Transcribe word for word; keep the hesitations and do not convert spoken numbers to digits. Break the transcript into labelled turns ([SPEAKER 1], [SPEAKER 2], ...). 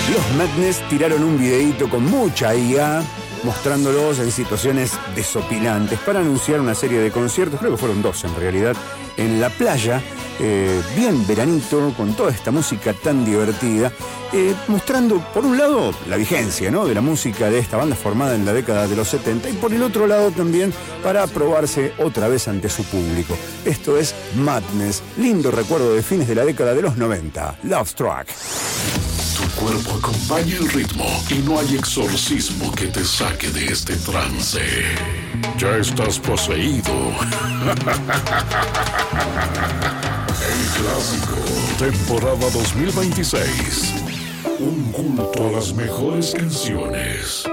[SPEAKER 1] Los Madness tiraron un videíto con mucha I A, mostrándolos en situaciones desopilantes para anunciar una serie de conciertos, creo que fueron dos en realidad, en la playa, eh, bien veranito, con toda esta música tan divertida, eh, mostrando por un lado la vigencia, ¿no?, de la música de esta banda formada en la década de los setenta, y por el otro lado también para probarse otra vez ante su público. Esto es Madness, lindo recuerdo de fines de la década de los noventa, Love Struck.
[SPEAKER 2] Tu cuerpo acompaña el ritmo y no hay exorcismo que te saque de este trance. Ya estás poseído. El clásico, temporada dos mil veintiséis. Un culto a las mejores canciones.